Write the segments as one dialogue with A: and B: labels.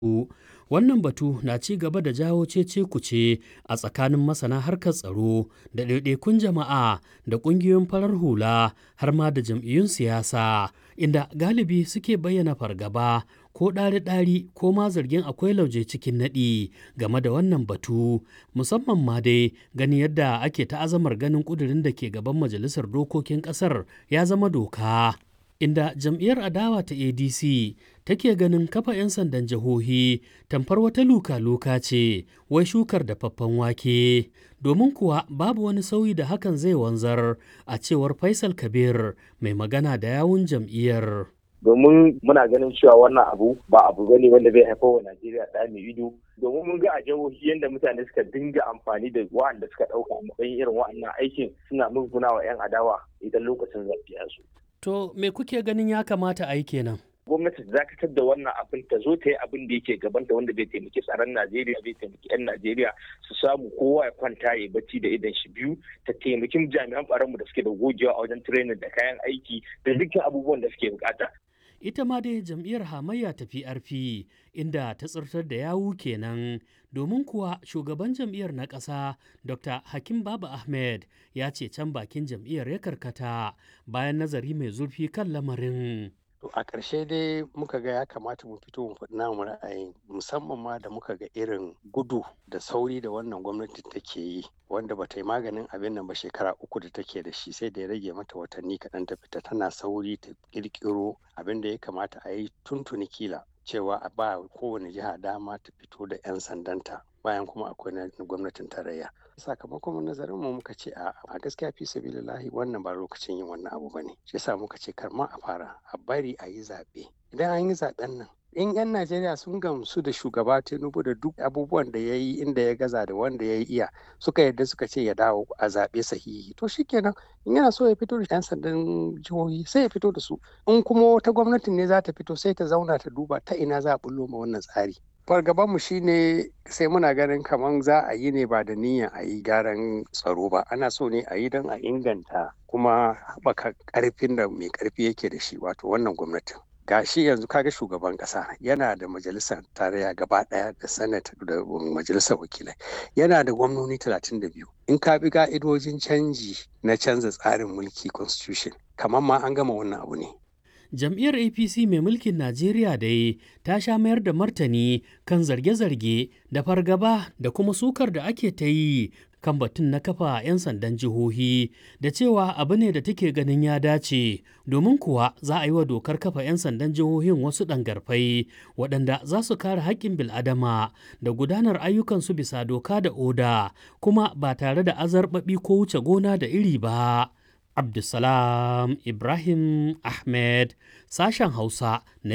A: Wannan batu na ci gaba da jawo cece-kuce a tsakanin masana harkar tsaro da ɗaiɗaikun jama'a da ƙungiyoyin farar hula har ma da jam'iyyun siyasa, inda galibi suke bayyana fargaba ko ɗari-ɗari ko ma zargin akwai lauje cikin naɗi game da wannan batu, musamman ma dai gani yadda ake ta'azamar ganin ƙudurin da ke gaban Majalisar Dokokin ƙasar ya zama doka. Inda jam'iyyar adawa ta ADC take ganin kafa 'yan sandan jihohi tamfar wata luka-luka ce wai shukar dafaffen wake, domin kuwa babu wani sauyi da hakan zai wanzar a cewar Faisal Kabir mai magana da yawun jam'iyyar.
B: Domin muna ganin cewa wannan abu ba abu bane wanda zai haifar wa Najeriya ɗa mai ido, domin mun ga a jihohi yadda mutane suka dinga amfani da wa'anda suka ɗauka a matsayin irin wa'annan aikin suna musguna wa 'yan adawa idan lokacin zaɓe ya zo.
A: To me kuke ganin ya kamata a yi kenan?
B: Gwamnati ta dakatar da wannan abin ta zo ta yi abin da yake gabanta wanda zai taimaki tsaron Najeriya, zai taimaki 'yan Najeriya su samu kowa ya kwanta ya bacci da idan shi biyu, ta taimaki jami'an tsaronmu da suke da gogewa a wajen training da kayan aiki da dukkan abubuwan da suke bukata.
A: Ita ma dai jam'iyyar hamayya ta PRP inda ta tsirtar da yawu kenan, domin kuwa shugaban jam'iyyar na ƙasa Dr. Hakim Baba Ahmed ya ce can bakin jam'iyyar ya karkata bayan nazari mai zurfi kan lamarin.
C: To a ƙarshe dai muka ga ya kamata mu fito mu faɗi namu ra'ayin, musamman ma da muka ga irin gudu da sauri da wannan gwamnati take yi, wanda ba ta yi maganin abin nan ba shekara 3 da take da shi, sai da ya rage mata watanni kaɗan ta fita tana sauri ta ƙirƙiro abin da ya kamata a yi tuntuni kila cewa a ba kowane jiha dama ta fito da 'yan sandanta bayan kuma akwai na gwamnatin tarayya. Sakamakon nazarin mu muka ce a gaskiya fi sabilillahi wannan ba lokacin yin wannan abu bane, shi yasa muka ce kar ma a fara, a bari a yi zaɓe. Idan an yi zaɓen nan in 'yan Najeriya sun gamsu da shugaba Tinubu da duk abubuwan da ya yi inda ya gaza da wanda ya iya suka yadda suka ce ya dawo a zaɓe sahihi, to shikenan in yana so ya fito da 'yan sandan jihohi sai ya fito da su, in kuma wata gwamnatin ne za ta fito sai ta zauna ta duba ta ina za a bullo ma wannan tsari. Fargabanmu shine sai muna ganin kamar za a yi ne ba da niyyar a yi gyaran tsaro ba, ana so ne a yi don a inganta kuma haɓaka ƙarfin da mai ƙarfi yake da shi, wato wannan gwamnatin. Gashi yanzu kaga shugaban ƙasa yana da majalisar tarayya gaba ɗaya da senate da majalisar wakilai, yana da gwamnoni 32. In ka bi ka'idojin canji na canza tsarin mulki constitution, kamar ma an gama wannan abu ne.
A: Jam'iyyar APC mai mulkin Najeriya dai ta sha mayar da martani kan zarge-zarge da fargaba da kuma sukar da ake ta yi kan batun na kafa 'yan sandan jihohi da cewa abu ne da take ganin ya dace, domin kuwa za a yi wa dokar kafa 'yan sandan jihohin wasu ɗangarfai waɗanda za su kare haƙƙin bil'adama da gudanar ayyukansu bisa doka da oda kuma ba tare da azarbaɓi ko wuce gona da iri ba. Abdulsalam Ibrahim Ahmed, sashen Hausa na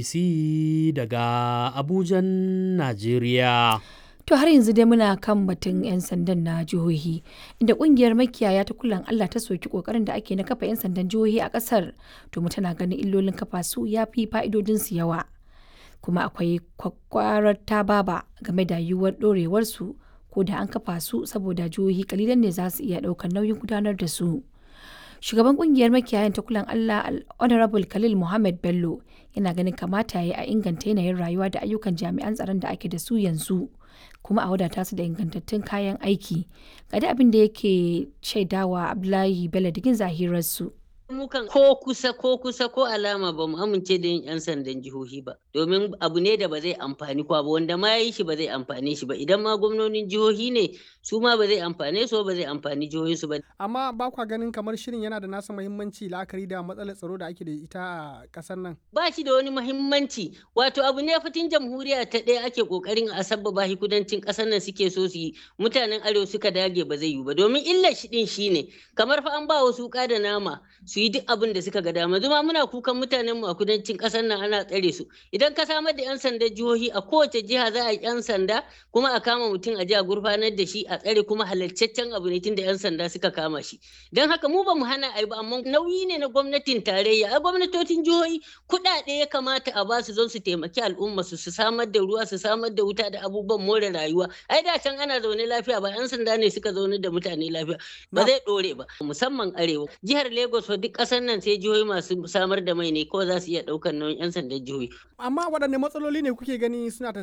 A: BBC daga Abujan, Najeriya.
D: To har yanzu dai muna kan batun 'yan sandan na jihohi, inda kungiyar makiyaya ta Kulan Allah ta soki kokarin da ake na kafa 'yan sandan jihohi a kasar, domin tana ganin illolin kafa su ya fi fa'idodinsu yawa. Kuma akwai kwakwarar tababa game da yiwuwar ɗorewarsu ko da an kafa su saboda jihohi kalilan ne za su iya ɗaukar nauyin gudanar da su. Shugaban kungiyar makiyayan ta Kulan Allah Honorable Khalil Muhammad Bello yana ganin kamata ya yi a inganta yanayin rayuwa da ayyukan jami'an tsaron da ake da su yanzu, kuma a wadata su da ingantattun kayan aiki. Ga da abin da yake shaidawa Abdullahi Bello digin zahirarsu.
E: Mukan ko kusa ko alama ba mu amince da yin 'yan sandan jihohi ba, domin abu ne da ba zai amfani kwa ba, wanda ma yi shi ba zai amfane shi ba, idan ma gwamnonin jihohi ne su ma ba zai amfane su ba zai amfani jihohinsu ba.
F: Amma ba kwa ganin kamar shirin yana da nasa muhimmanci la'akari da matsalar tsaro da ake da ita a ƙasar nan?
E: Ba shi da wani muhimmanci, wato abu ne fatin jamhuriya ta ɗaya ake ƙoƙarin a sabbaba shi kudancin ƙasar nan suke so su yi, mutanen arewa suka dage ba zai yi ba, domin illar shi ɗin shi ne kamar fa an ba wasu wuƙa da nama su yi duk abin da suka ga dama. Zuma muna kukan mutanen mu a kudancin ƙasar nan ana tsare su. Idan ka samar da 'yan sandan jihohi a kowace jiha za a yi 'yan sanda kuma a kama mutum a jiha gurfanar da shi a tsare, kuma halarcaccen abu ne tunda 'yan sanda suka kama shi. Don haka mu ba mu hana a yi ba, amma nauyi ne na gwamnatin tarayya. A gwamnatocin jihohi kuɗaɗe ya kamata a ba su don su taimaki al'umma su samar da ruwa, su samar da wuta da abubuwan more rayuwa. Ai da can ana zaune lafiya ba 'yan sanda ne suka zaune da mutane lafiya, ba zai ɗore ba, musamman arewa. Jihar Lagos fa duk ƙasar nan sai jihohi masu samar da mai ne ko za su iya ɗaukar nauyin 'yan sandan jihohi.
F: Amma waɗanne matsaloli ne kuke gani suna